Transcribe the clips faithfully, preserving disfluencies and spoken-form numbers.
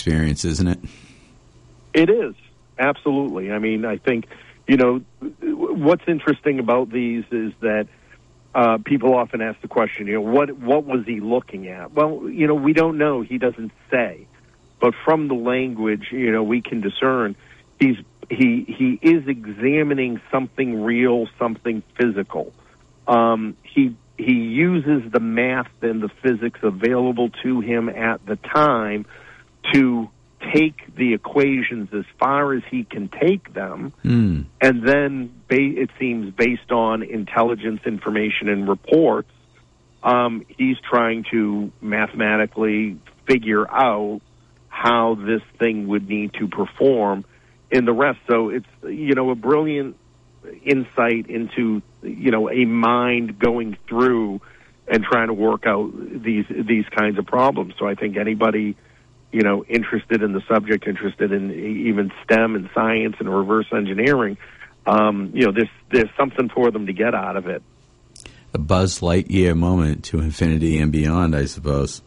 experience, isn't it? It is, absolutely. I mean, I think, you know, what's interesting about these is that uh, people often ask the question, you know, what what was he looking at? Well, you know, we don't know. He doesn't say. But from the language, you know, we can discern he's he he is examining something real, something physical. Um, he he uses the math and the physics available to him at the time to take the equations as far as he can take them, mm. and then ba- it seems based on intelligence, information, and reports, um, he's trying to mathematically figure out how this thing would need to perform in the rest. So it's, you know, a brilliant insight into, you know, a mind going through and trying to work out these these kinds of problems. So I think anybody, you know, interested in the subject, interested in even STEM and science and reverse engineering, um, you know, there's there's something for them to get out of it. A Buzz Lightyear moment to infinity and beyond, I suppose.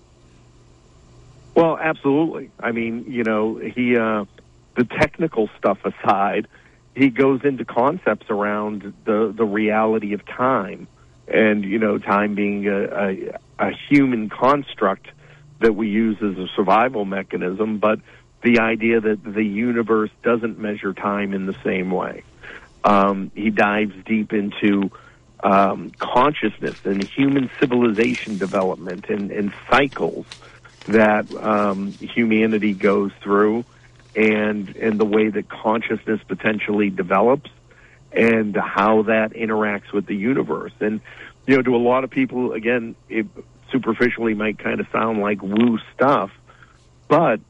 Well, absolutely. I mean, you know, he uh, the technical stuff aside, he goes into concepts around the the reality of time, and you know, time being a, a, a human construct that we use as a survival mechanism, but the idea that the universe doesn't measure time in the same way. Um, he dives deep into um, consciousness and human civilization development and, and cycles that um, humanity goes through, and and the way that consciousness potentially develops and how that interacts with the universe. And, you know, to a lot of people, again, it superficially might kind of sound like woo stuff, but,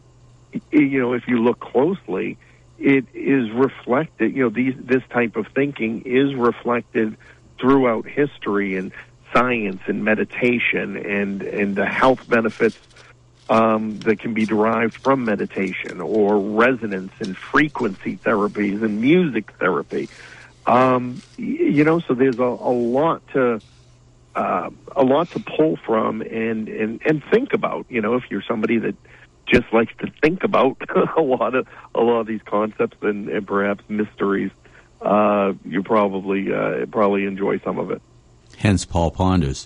you know, if you look closely, it is reflected, you know, these, this type of thinking is reflected throughout history and science and meditation and, and the health benefits um, that can be derived from meditation, or resonance and frequency therapies and music therapy. Um, you know, so there's a, a lot to uh, a lot to pull from and, and, and think about. You know, if you're somebody that just likes to think about a lot of a lot of these concepts and, and perhaps mysteries, uh, you probably uh, probably enjoy some of it. Hence, Paul Ponders.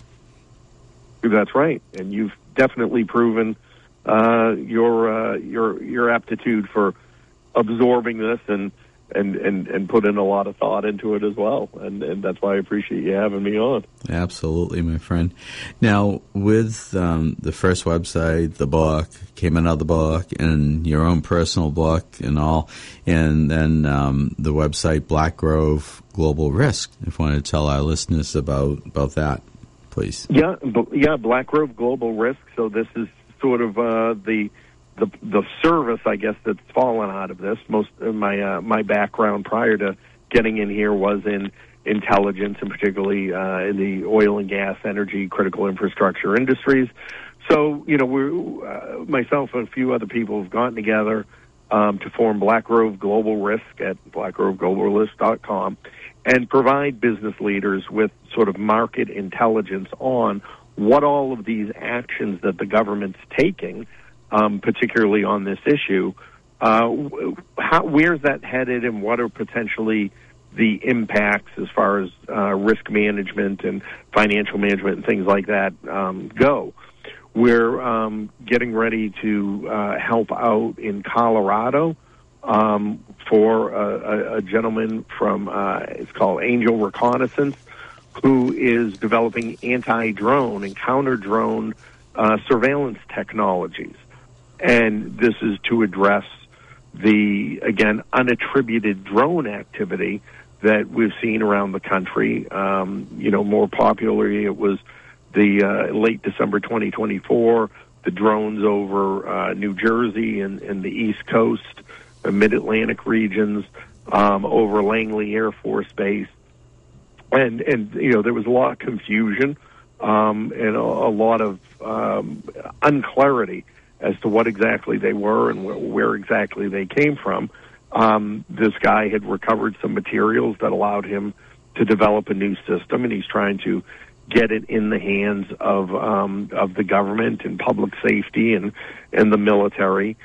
That's right, and you've definitely proven uh, your uh, your your aptitude for absorbing this and, and, and, and put in a lot of thought into it as well, and, and that's why I appreciate you having me on. Absolutely, my friend. Now, with um, the first website, the book, came another book, and your own personal book and all, and then um, the website Black Grove Global Risk. If you want to tell our listeners about, about that, please. Yeah, yeah, Black Grove Global Risk. So this is sort of uh, the the the service, I guess, that's fallen out of this. Most of my uh, my background prior to getting in here was in intelligence, and particularly uh, in the oil and gas, energy, critical infrastructure industries. So, you know, we uh, myself and a few other people have gotten together um, to form Black Grove Global Risk at black grove global risk dot com and provide business leaders with sort of market intelligence on what all of these actions that the government's taking, um, particularly on this issue, uh, how, where's that headed, and what are potentially the impacts as far as uh, risk management and financial management and things like that um, go. We're um, getting ready to uh, help out in Colorado um, for a, a, a gentleman from, uh, it's called Angel Reconnaissance, who is developing anti-drone and counter-drone uh, surveillance technologies. And this is to address the, again, unattributed drone activity that we've seen around the country. Um, you know, more popularly, it was the uh, late December twenty twenty-four, the drones over uh, New Jersey and, and the East Coast, the Mid-Atlantic regions, um, over Langley Air Force Base. And, and you know, there was a lot of confusion um, and a, a lot of um, unclarity as to what exactly they were and wh- where exactly they came from. Um, this guy had recovered some materials that allowed him to develop a new system, and he's trying to get it in the hands of um, of the government and public safety and, and the military